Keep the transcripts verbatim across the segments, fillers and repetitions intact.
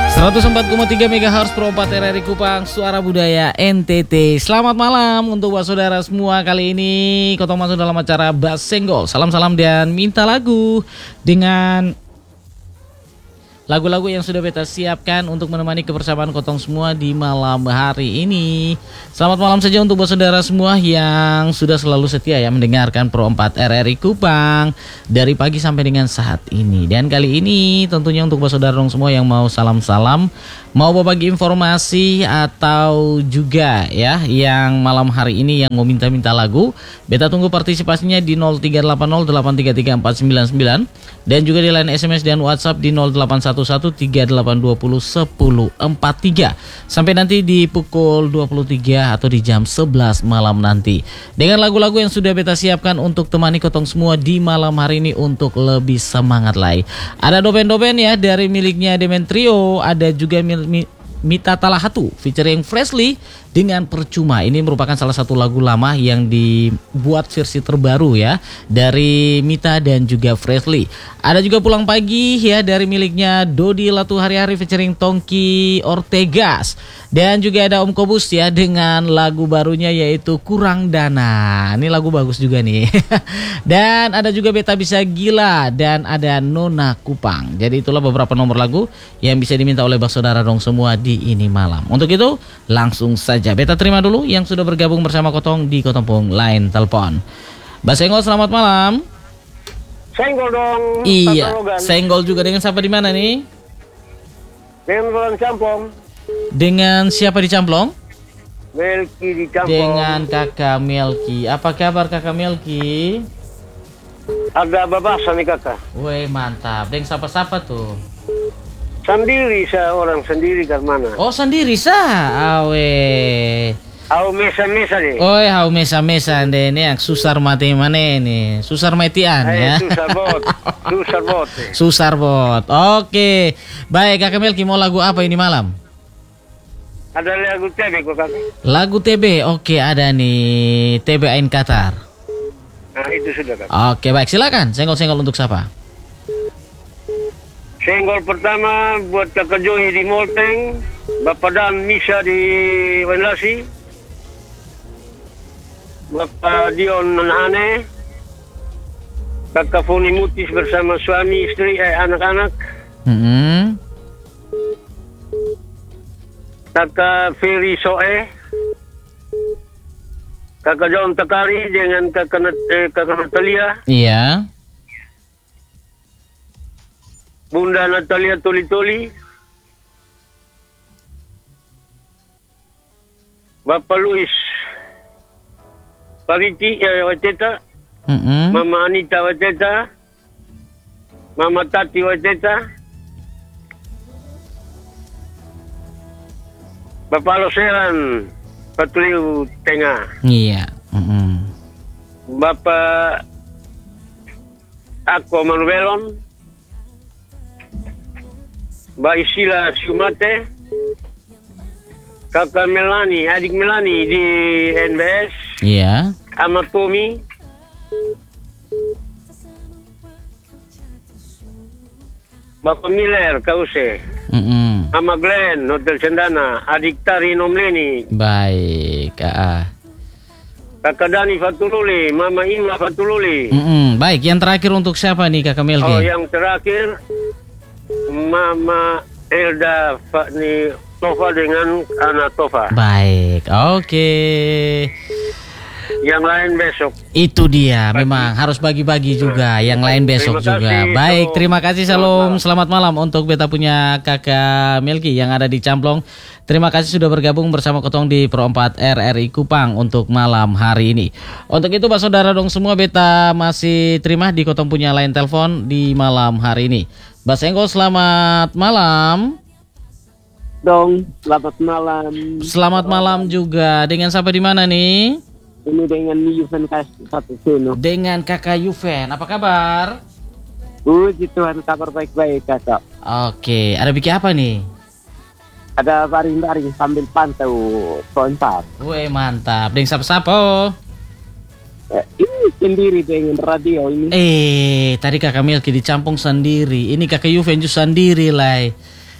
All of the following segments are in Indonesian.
seratus empat koma tiga megahertz Pro empat R R I Kupang, Suara Budaya N T T. Selamat malam untuk buat saudara semua. Kali ini Kotong masuk dalam acara Bas Senggol. Salam-salam dan minta lagu dengan lagu-lagu yang sudah beta siapkan untuk menemani kebersamaan Kotong semua di malam hari ini. Selamat malam saja untuk buat saudara semua yang sudah selalu setia ya mendengarkan Pro empat R R I Kupang dari pagi sampai dengan saat ini. Dan kali ini tentunya untuk buat saudara semua yang mau salam-salam, mau berbagi informasi atau juga ya yang malam hari ini yang mau minta-minta lagu, beta tunggu partisipasinya di nol tiga delapan nol delapan tiga tiga empat sembilan sembilan dan juga di line S M S dan WhatsApp di nol delapan satu satu tiga delapan dua nol satu nol empat tiga sampai nanti di pukul dua puluh tiga atau di jam sebelas malam nanti dengan lagu-lagu yang sudah beta siapkan untuk temani Kotong semua di malam hari ini untuk lebih semangat lagi. Ada doben-doben ya dari miliknya Demen Trio, ada juga mil Mita Talahatu featuring Freshly dengan Percuma. Ini merupakan salah satu lagu lama yang dibuat versi terbaru ya dari Mita dan juga Freshly. Ada juga Pulang Pagi ya dari miliknya Dodi Latu Hari-Hari featuring Tongki Ortegas. Dan juga ada Om Kobus ya dengan lagu barunya yaitu Kurang Dana. Ini lagu bagus juga nih. Dan ada juga Beta Bisa Gila dan ada Nona Kupang. Jadi itulah beberapa nomor lagu yang bisa diminta oleh bak saudara dong semua di ini malam. Untuk itu langsung saja beta terima dulu yang sudah bergabung bersama Kotong di Kotompung line telepon. Mbak Senggol selamat malam. Senggol dong. Iya. Senggol juga dengan siapa di mana nih? Dengan orang Camplong. Dengan siapa di Camplong? Melki di Camplong. Dengan kakak Melki. Apa kabar kakak Melki? Ada babasan nih kakak. Woi mantap. Dengan siapa-siapa tuh? Sendiri saya orang sendiri kan mana? Oh sendiri sah. Awe. Au mesa-mesa deh. Oh hau mesa-mesa deh ini yang susar mati mana ini? Susar matian ya. Susar bot. Susar bot. Susar bot. Oke. Baik kakak Melki mau lagu apa ini malam? Ada lagu T B kok kakak. Lagu T B. Oke ada nih T B Ain Qatar. Nah itu sudah kakak. Oke baik silakan. Senggol-senggol untuk siapa? Senggol pertama buat kakak Johi di Molteng, Bapak Dan Misha di Wenlasi, Bapak Dion Nanane, kakak Foni Mutis bersama suami istri eh anak-anak, Mm-hmm. kakak Ferry Soe, kakak John Takari dengan kakak, Nat eh, kakak Natalia. Iya. Bunda Natalia Toli-Toli, Bapak Luis Pariti eh, Waceta, Mm-hmm. Mama Anita Waceta, Mama Tati Waceta, Bapak Loseran Patliu Tengah, Iya. Mm-hmm. Bapak Ako Manuelon, Mbak Isila Siumate, kakak Melani, adik Melani di N B S, Iya. Amat Pomi, Bapak Miller Kause, Mm-hmm. Ama Glenn Hotel Cendana, adik Tari Nomleni, Baik. Ah. kakak Dani Fatululi, Mama Ima Fatululi. Mm-hmm. Baik yang terakhir untuk siapa nih kakak Melki? Oh yang terakhir Mama Elda Fani Tova dengan anak Tova. Baik. Oke. Yang lain besok. Itu dia, memang harus bagi-bagi juga. Yang lain besok Terima juga. kasih, Baik, Shalom. terima kasih Selamat Salam. malam. Selamat malam untuk beta punya kakak Melki yang ada di Camplong. Terima kasih sudah bergabung bersama Kotong di Pro empat R R I Kupang untuk malam hari ini. Untuk itu Pak Saudara dong semua beta masih terima di Kotong punya line telepon di malam hari ini. Mbak Senggol selamat malam. Dong, selamat malam. Selamat malam juga. Dengan siapa di mana nih? Ini dengan Yuven Kas satu Seno. Dengan kakak Yuven. Apa kabar? Puji Tuhan, kabar baik-baik kakak. Oke, ada bikin apa nih? Ada baring-baring sambil pantau kontak. Woi mantap. Dengan siapa-siapa? Eh, ini sendiri dengan radio ini. Eh, tadi kakak Melki dicampung sendiri. Ini kakak Juventus sendiri lah.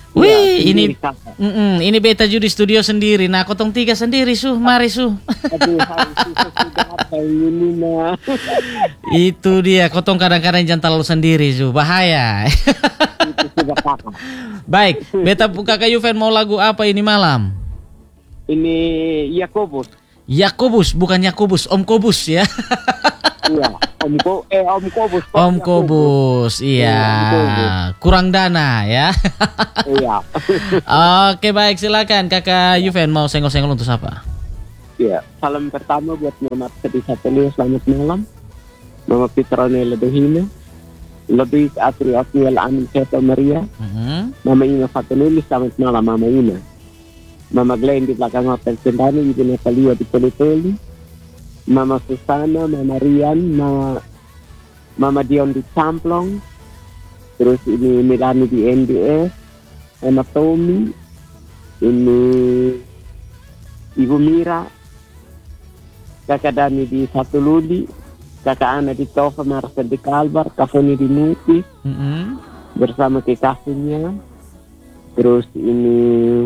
Wih, Ya, ini sendiri, kakak. mm-mm, ini beta juga di studio sendiri. Nah, kotong tiga sendiri, Su. Mari, Su. Aduh, harus susah sudah apa ini mah. Itu dia, kotong kadang-kadang jangan terlalu sendiri, Su. Bahaya. Itu sudah kakak. Baik, beta kakak Yuven mau lagu apa ini malam? Ini Yakobus. Yakobus, bukan Yakobus, Om Kobus ya. Iya, Om Ko eh Om Kobus. Pak Om Yakobus. Kobus, iya. Om Kobus. Kurang dana ya. Iya. Oke, baik, silakan kakak Yuven mau senggol-senggol untuk siapa? Iya, salam pertama buat Mama Teddy Satelio, selamat malam. Mama Petronella Dohina. Lebih Atri Akmiel Amin Seto Maria. Mhm. Mama Ina Fatunuli, selamat malam Mama Ina. Mama Glenn di belakang Hotel Sendani, Ibu Natalia di Poli-Poli. Mama Susana, Mama Rian, Mama, Mama Dion di Camplong. Terus ini Milani di N D S. Mama Tommy. Ini Ibu Mira. Kakak Dani di Satu Ludi. Kakak Ana di Tova, Marcel di Kalbar. Kafoni di Muti. Mhm. Bersama kekasihnya. Terus ini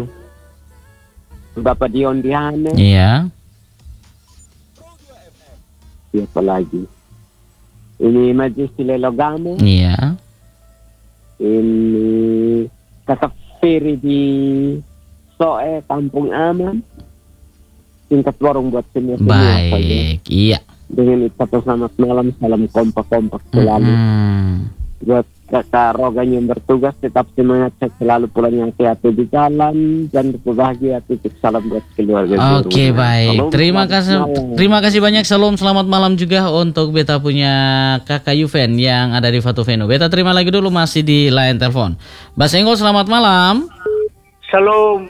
Bapak Dion di Hane. Iya. Siapa lagi? Ini Majlis Lelogamo. Iya. Ini Kakak Ferry di Soe, Kampung Aman. Singkat warung buat semua semua saja. Baik, iya. Dengan ucapan selamat malam, salam kompak-kompak selalu. Mhm. Buat kakak Rogan yang bertugas, tetap semangat, cek selalu pulang yang hati-hati di jalan. Jangan lupa bahagia, titip salam buat keluarga. di Oke, rumah. baik. Salam, Terima selamat kasih. malam. Terima kasih banyak. Salam selamat malam juga untuk beta punya kakak Yuven yang ada di Fatu Venu. Beta terima lagi dulu masih di line telepon. Mbak Senggol, selamat malam. Salam.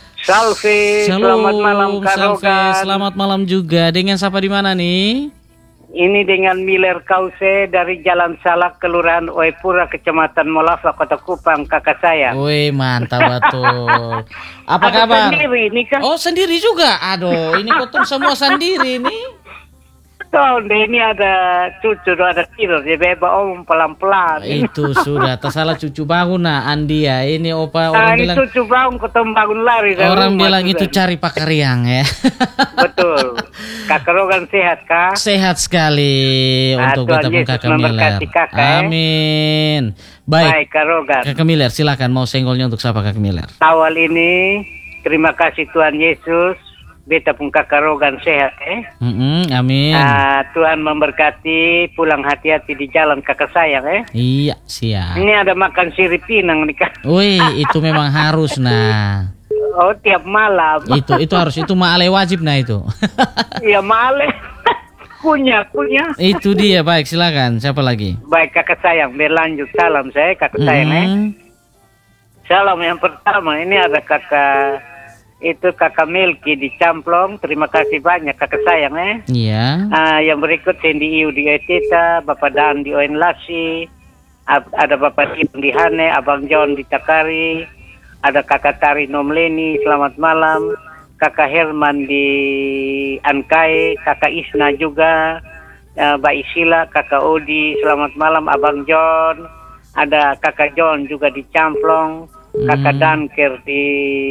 Salve, selamat malam Kak Salve. Rogan. Selamat malam juga. Dengan siapa di mana nih? Ini dengan Miller Kause dari Jalan Salak, Kelurahan Oepura, Kecamatan Molafa, Kota Kupang, kakak saya. Wih, mantap betul. Apa Aku kabar? sendiri ini kan. Oh, sendiri juga. Aduh, ini kotong semua sendiri nih. Tahun ini ada cucu, ada tidur, dia bebas om pelan-pelan. Itu sudah tersalah cucu bangun nah Andia. Ini opa Nah, orang ini bilang cucu bangun ketemu bangun lari dari orang rumah bilang sudah. itu cari pakariang ya. Betul. Kakak Rogan sehat kak? Sehat sekali Nah, untuk Tuhan kita pun Yesus kakak Miller. memberkati kakak, ya. Amin. Baik Baik, Kak Rogan. kakak Miller silakan mau senggolnya untuk siapa kakak Miller? Awal ini terima kasih Tuhan Yesus. Beta pun kakak Rogan sehat eh. Mm-mm, amin. Ah, Tuhan memberkati, pulang hati-hati di jalan kakak sayang eh. Iya, siap. Ini ada makan sirip pinang nih kak. Wih, itu memang harus nah. Oh tiap malam. Itu itu harus itu ma'ale wajib nah itu. Iya male. Kunyah, kunyah. Itu dia, baik silakan. Siapa lagi? Baik kakak sayang, berlanjut salam saya kakak sayang eh. Mm-mm. Salam yang pertama ini ada kakak itu kakak Melki di Camplong. Terima kasih banyak kakak sayang eh. Iya. Ah, yang berikut Sandy Iu di Etita, Bapak Dan di Oen Lasi, ab- ada Bapak Tim di Hane, Abang John di Takari, ada kakak Tari Nomleni, selamat malam, kakak Herman di Ankai, kakak Isna juga, uh, Mbak Isila, kakak Odi, selamat malam, Abang John, ada kakak John juga di Camplong, kakak Hmm. Danker di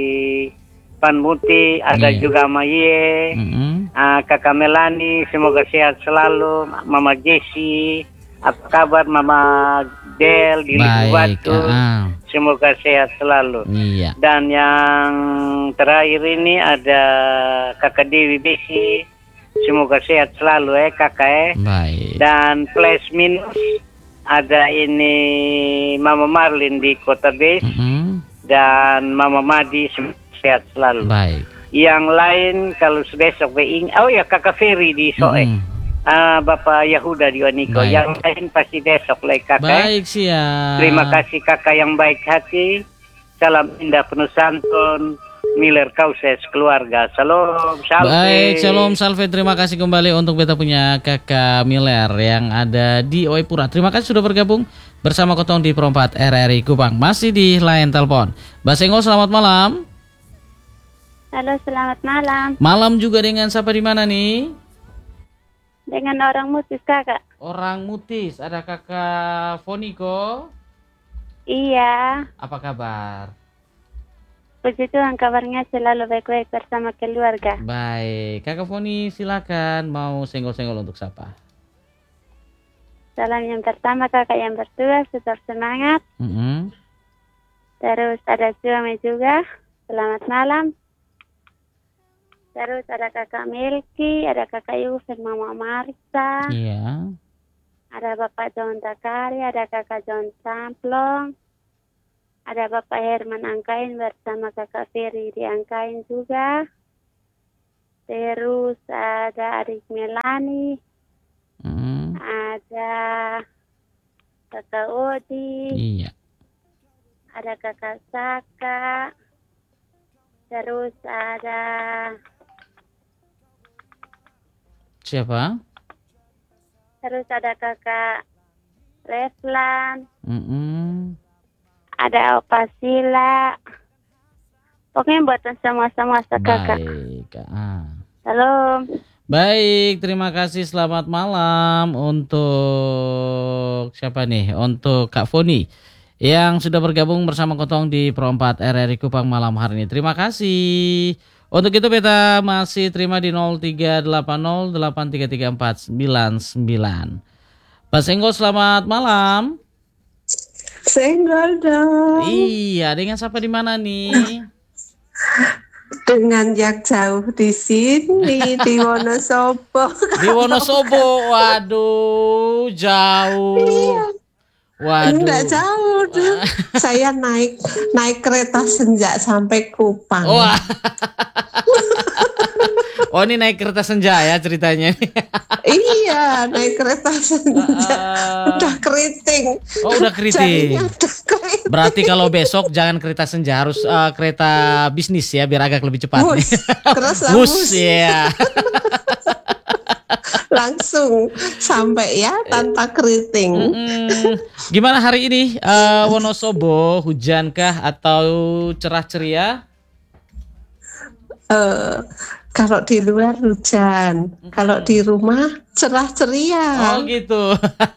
Panmuti, ada Iya. juga Maye, Mm-mm. Ah, kakak Melani, semoga sehat selalu. Mama Jessie, apa kabar Mama Del di Liku Baik. Batu? ah. Semoga sehat selalu. Iya. Dan yang terakhir ini ada kakak Dewi Besi, semoga sehat selalu eh kakak eh. Baik. Dan plus minus ada ini Mama Marlin di Kota Bes Mm-mm. dan Mama Madi, semoga sehat selalu. Baik. Yang lain kalau besok being oh ya kakak Ferry di Soe, Mm-mm. ah, Bapak Yahuda di Waniko. Baik. Yang lain pasti besok lagi kakak. Baik, siap. Terima kasih kakak yang baik hati. Salam indah penuh santun. Miller Kauses keluarga. Salam. Salve. Baik, shalom salve. Terima kasih kembali untuk beta punya kakak Miller yang ada di Oepura. Terima kasih sudah bergabung bersama Kotong di Perempat R R I Kupang. Masih di line telepon. Mbak Senggol, selamat malam. Halo, selamat malam. Malam juga dengan siapa di mana nih? Dengan orang mutis kakak. Orang Mutis, ada kakak Foniko. Iya, Apa kabar? Puji Tuhan kabarnya selalu baik-baik bersama keluarga. Baik, Kakak Foni silakan mau senggol-senggol untuk siapa? Salam yang pertama kakak yang bertugas, tetap semangat. Mm-mm. Terus ada suami juga, selamat malam. Terus ada kakak Milky, ada kakak Yusuf, Mama Marisa, Iya. ada Bapak John Takari, ada kakak John Samplong, ada Bapak Herman Angkain bersama kakak Ferry di Angkain juga. Terus ada adik Melani, Mm. ada kakak Odi, Iya. ada kakak Saka, terus ada Siapa? terus ada kakak Reflan, Mm-mm. ada Opa Sila. Pokoknya buatan semua-semua kakak. Baik. Ah. Salam. Baik, terima kasih. Selamat malam untuk siapa nih? Untuk Kak Foni yang sudah bergabung bersama Kotong di Pro empat R R I Kupang malam hari ini. Terima kasih. Untuk itu beta masih terima di nol tiga delapan nol delapan tiga tiga empat sembilan sembilan. Pak Senggol, selamat malam. Senggol dong. Iya, dengan siapa di mana nih? Dengan yang jauh di sini di Wonosobo. Di Wonosobo. Waduh, jauh. Iya. Waduh. Enggak jauh tuh. Saya naik naik kereta senja sampai Kupang. Wah. Oh, ini naik kereta senja ya ceritanya. Iya, naik kereta senja. Uh, udah keriting. Oh, udah keriting. Jadinya udah keriting. Berarti kalau besok jangan kereta senja, harus uh, kereta bisnis ya biar agak lebih cepat. Bus. Terus lah Bus bus. ya. Langsung sampai ya tanpa keriting. Mm-mm. Gimana hari ini uh, Wonosobo, hujankah atau cerah ceria? Uh, kalau di luar hujan, kalau di rumah cerah ceria. Oh gitu.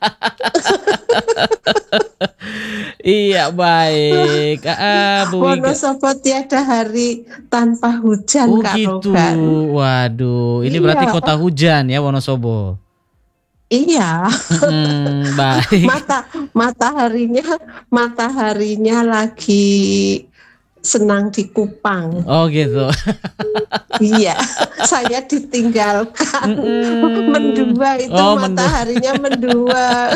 Iya, baik. Ah, Bu Wiga. Wonosobo tiada hari tanpa hujan, Oh Kak gitu. Rogan. Waduh, ini Iya. berarti kota hujan ya Wonosobo. Iya. Hmm, baik. Mata mataharinya mataharinya lagi senang di Kupang. Oh gitu. Iya, saya ditinggalkan. Mm-mm. Mendua itu Oh, mendua. mataharinya mendua.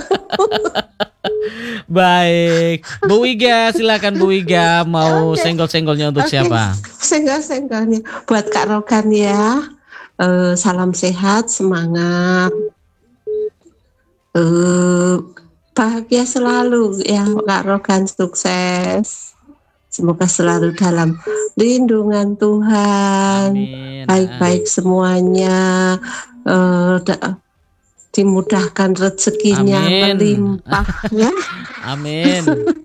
Baik, Bu Wiga, silakan Bu Wiga mau Oke. senggol-senggolnya untuk Oke. siapa? Senggol-senggolnya buat Kak Rogan ya. Eh, salam sehat, semangat. Eh, bahagia selalu ya Kak Rogan, sukses. Semoga selalu dalam lindungan Tuhan. Amin. Baik-baik semuanya. Eh, da- dimudahkan rezekinya Amin. melimpah ya. Amin.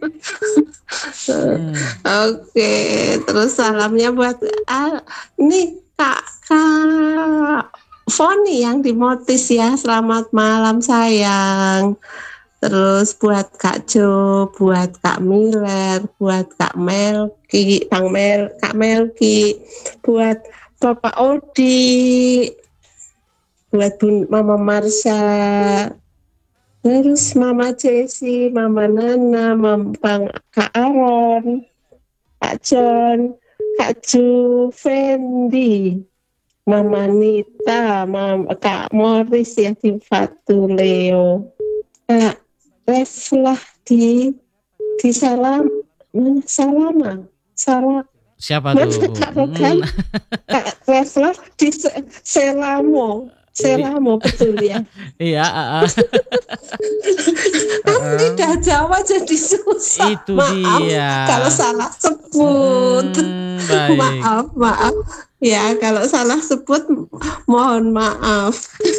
Hmm. Oke, terus salamnya buat ah, ini Kak Kak Foni yang di Motis ya. Selamat malam sayang. Terus buat Kak Jo, buat Kak Miller, buat Kak Melki, Kang Mel, Kak Melki, buat Bapak Odi, buat Bun Mama Marsha, terus Mama Jessi, Mama Nana, Mama Bang Kak Aaron, Kak John, Kak Ju Fendi, Mama Nita, Mama Kak Morris ya di Fatu Leo, Kak Reflah di di Salam mana Salama Salah Siapa mana tuh? Kak Rogan Hmm. Kak Reflah di Se- Selamo Selamo betul ya. Iya, ah, ah. Kan lidah Jawa jadi susah. Itu maaf dia. kalau salah sebut. Hmm, baik. Maaf, maaf. Ya, kalau salah sebut mohon maaf.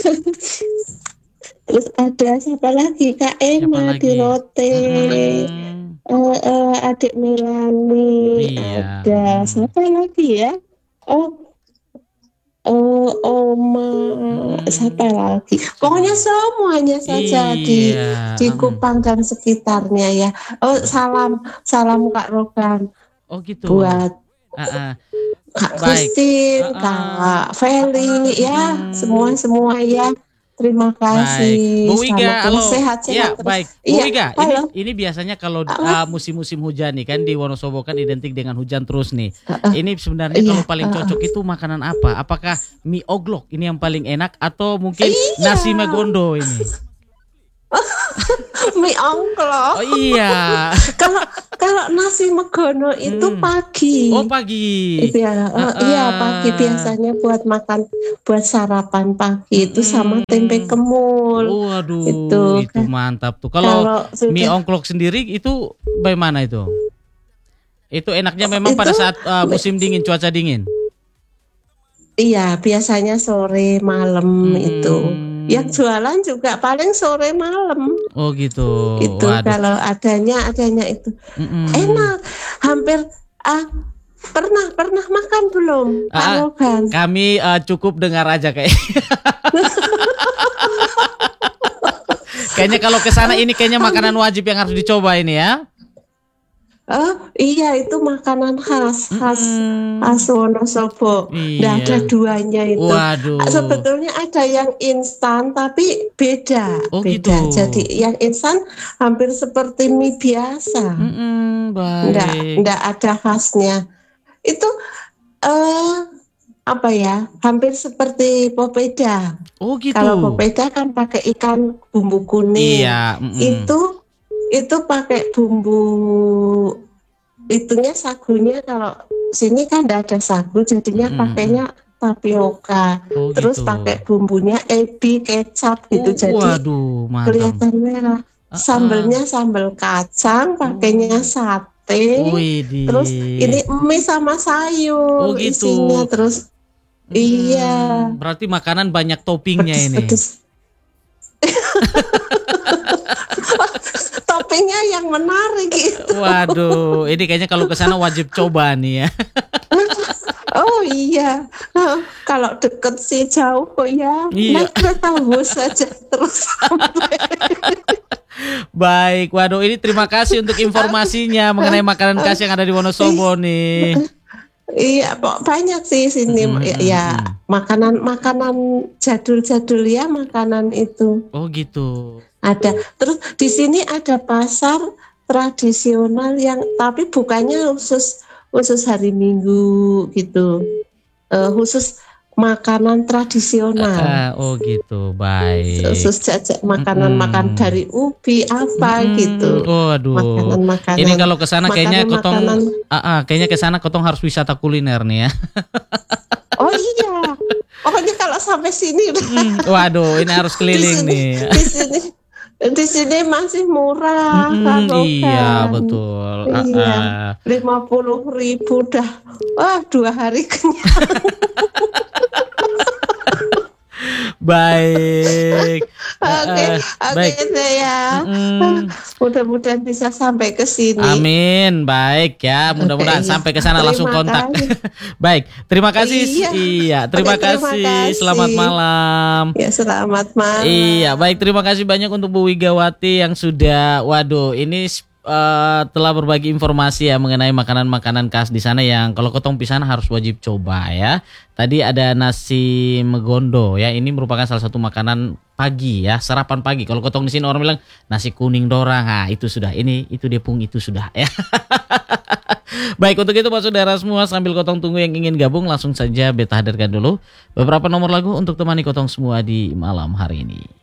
Terus ada siapa lagi? Kak Siapa Emma lagi? di Rote. Hmm. Eh, eh, adik Melani. Iya. Ada Hmm. siapa lagi ya? Oh, oh, Oma, Hmm. siapa lagi? Pokoknya semuanya saja di Iya. di Hmm. Kupang dan sekitarnya ya. Oh, salam salam Kak Rogan Oh gitu. buat Ah, ah. Kak Baik. Christine, Ah, ah. Kak Feli, ya Mm-mm. semua-semua ya. Terima Baik, Bu kasih. Selamat Wiga, halo. Ya, sehat-sehat terus. baik. Bu Iya, Wiga, ini halo. ini biasanya kalau Ah, uh, musim-musim hujan nih kan di Wonosobo kan identik dengan hujan terus nih. ah, ah, Ini sebenarnya iya, kalau paling ah, ah. cocok itu makanan apa? Apakah mie oglok ini yang paling enak atau mungkin Iya, nasi megondo ini? mie ongklok. Oh iya. Kalau kalau nasi megono itu Hmm. pagi. Oh pagi. Itu ya, Ah, eh, iya pagi ah. biasanya buat makan, buat sarapan pagi itu sama tempe Mm-mm. kemul. Waduh, Itu itu kan mantap tuh. Kalau kalau mie sudah ongklok sendiri itu bagaimana itu? Itu enaknya memang itu pada saat uh, musim dingin, cuaca dingin. iya biasanya sore malam itu. Yang Hmm. jualan juga paling sore malam. Oh gitu. Itu Waduh. kalau adanya adanya itu Mm-mm. enak. Hampir ah, pernah pernah makan belum Kak Ah, Rogan? kami uh, cukup dengar aja kayak. Kayaknya kalau ke sana ini kayaknya makanan wajib yang harus dicoba ini ya. Oh iya itu makanan khas khas Mm-mm. khas Wonosobo. Nggak ada Iya. duanya itu. Waduh. Sebetulnya ada yang instan tapi beda Oh beda. gitu. Jadi yang instan hampir seperti mie biasa. Mm-mm, Nggak baik. nggak ada khasnya. Itu eh apa ya? Hampir seperti popeda. Oh gitu. Kalau popeda kan pakai ikan bumbu kuning. Iya. Mm-mm. Itu itu pakai bumbu itunya sagunya, kalau sini kan enggak ada sagu jadinya Mm-mm. pakainya tapioka. Oh Terus gitu. pakai bumbunya ebi kecap gitu Oh, jadi waduh, mantap. kelihatan merah. Ah, ah. Sambelnya sambal kacang, pakainya Oh. sate. Widih. Terus ini mie sama sayur Oh gitu. isinya terus Mm-mm. iya Berarti makanan banyak toppingnya ini. pedes-pedes. Toppingnya yang menarik gitu. Waduh, ini kayaknya kalau ke sana wajib coba nih ya. Oh iya, Hah, kalau deket sih jauh kok ya. Iya. Naik kereta bus saja terus sampai. Baik, waduh ini terima kasih untuk informasinya mengenai makanan khas yang ada di Wonosobo nih. Iya, Pak, banyak sih sini Mm-mm, ya, ya, mm-mm. makanan makanan jadul-jadul ya makanan itu Oh gitu. ada. Terus di sini ada pasar tradisional yang tapi bukannya khusus khusus hari Minggu gitu. Eh, khusus makanan tradisional. Ah, oh gitu, baik. Khusus jajak makanan-makan Mm-mm. dari ubi apa Mm-mm. gitu. Oh aduh. Makanan-makanan. Ini kalau ke sana kayaknya Kotong, makanan-makanan. ah, ah, kayaknya ke sana Kotong harus wisata kuliner nih ya. Oh iya. Pokoknya kalau sampai sini Mm, waduh, ini harus di keliling sini, nih. di sini di sini masih murah. Mm-mm, Kalau iya kan. betul. Ah, Iya, ah. lima puluh ribu dah. Wah, dua hari kenyang. Baik. Oke, Ah, ah, oke baik. saya. Mm-mm. Mudah-mudahan bisa sampai ke sini. Amin, baik ya. Mudah-mudahan Oke, iya. sampai ke sana langsung Terima kontak. kasih. Baik, terima kasih. Iya. Iya, terima, Oke, terima kasih. kasih. Selamat malam. Ya, selamat malam. Iya, baik. Terima kasih banyak untuk Bu Wigawati yang sudah, waduh, ini eh, telah berbagi informasi ya mengenai makanan-makanan khas di sana yang kalau Kotong Pisana harus wajib coba ya. Tadi ada nasi megondo ya. Ini merupakan salah satu makanan pagi ya, sarapan pagi. Kalau Kotong di sini orang bilang nasi kuning dorang, ah itu sudah. Ini itu depung itu sudah ya. Baik, untuk itu Pak Saudara semua, sambil Kotong tunggu yang ingin gabung, langsung saja beta hadirkan dulu beberapa nomor lagu untuk temani Kotong semua di malam hari ini.